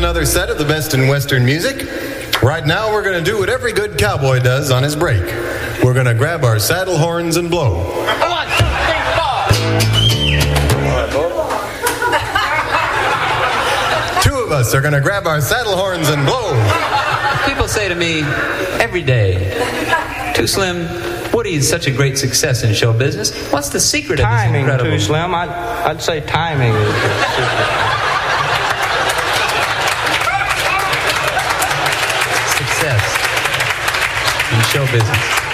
another set of the best in Western music. Right now, we're going to do what every good cowboy does on his break. We're going to grab our saddle horns and blow. 1, 2, 3, 4. Two of us are going to grab our saddle horns and blow. People say to me every day, Too Slim, Woody is such a great success in show business. What's the secret of this incredible... Timing, Too Slim. I'd say timing is the secret. Success in show business.